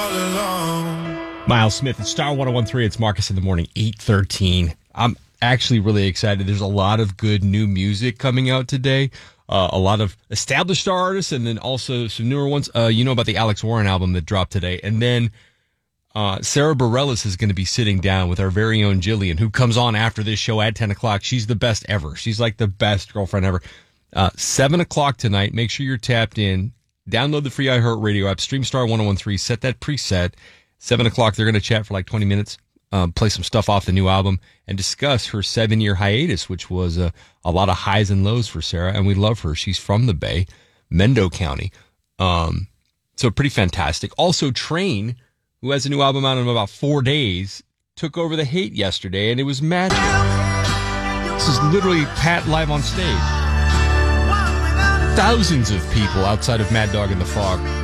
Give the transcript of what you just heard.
Miles Smith at Star 1013. It's Marcus in the Morning, 8:13. I'm actually really excited. There's a lot of good new music coming out today. A lot of established star artists and then also some newer ones. You know about the Alex Warren album that dropped today. And then Sarah Bareilles is going to be sitting down with our very own Jillian, who comes on after this show at 10 o'clock. She's the best ever. She's like the best girlfriend ever. 7 o'clock tonight. Make sure you're tapped in. Download the free iHeartRadio app. Stream Star 1013. Set that preset. 7 o'clock, they're going to chat for like 20 minutes, play some stuff off the new album, and discuss her 7-year hiatus, which was a lot of highs and lows for Sarah, and we love her. She's from the Bay, Mendo County. So pretty fantastic. Also, Train, who has a new album out in about 4 days, took over the hate yesterday, and it was magic. This is literally Pat live on stage. Thousands of people outside of Mad Dog and the Fog